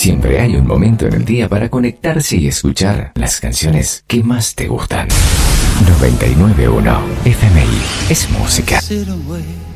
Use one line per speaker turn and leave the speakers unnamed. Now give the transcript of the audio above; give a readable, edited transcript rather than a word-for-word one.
Siempre hay un momento en el día para conectarse y escuchar las canciones que más te gustan. 99.1 FMI es música.